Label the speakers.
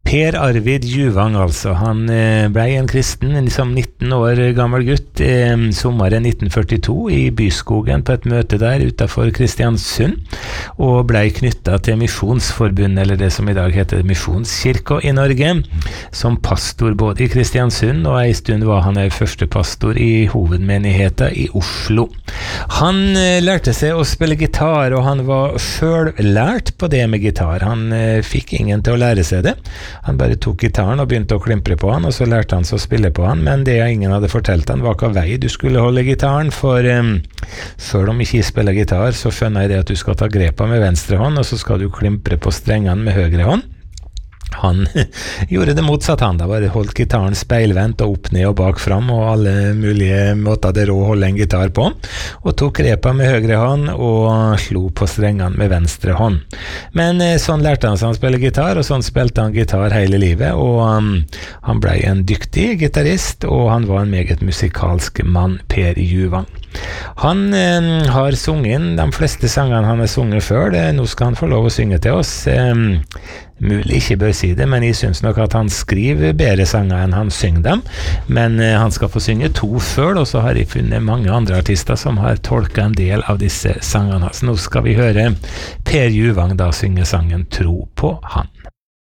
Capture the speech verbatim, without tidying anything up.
Speaker 1: Per Arvid Juvang altså, han ble en kristen som nitten år gammel gutt eh, sommeren nitten førtito i Byskogen på et møte der utenfor Kristiansund, og ble knyttet til Misjonsforbundet, eller det som i dag heter Misjonskirka i Norge, som pastor både i Kristiansund, og en stund var han er første pastor i hovedmenigheten i Oslo. Han eh, lærte seg å spille gitar, og han var selv lært på det med gitar. Han eh, fikk ingen til å lære seg det. Han bare tok gitaren og begynte å klimpre på han, og så lærte han seg å spille på han, men det ingen hadde fortalt han var hva vei du skulle holde gitaren, for um, selv om ikke jeg spiller gitar, så skjønner jeg det at du skal ta grepa med venstre hånd, og så skal du klimpre på strengene med høyre hånd. Han gjorde det motsatt, han da bare holdt gitaren speilvendt og opp, ned og bak fram, og alle mulige måter det rå å holde en gitar på, og tok grepa med høyre hånd og slo på strengene med venstre hånd. Men sånn lærte han seg å spille gitar, og sånn spilte han gitar hele livet, og um, han ble en dyktig gitarist, og han var en meget musikalsk mann, Per Juvang. Han eh, har sunget de fleste sangene han har sunget før. Det, nå skal han få lov å synge til oss. Eh, mulig ikke bør si det, men jeg synes nok at han skriver bedre sanger enn han synger dem. Men eh, han skal få synge to før, og så har jeg funnet mange andre artister som har tolket en del av disse sangene. Så nå skal vi høre Per Juvang da synge sangen Tro på han.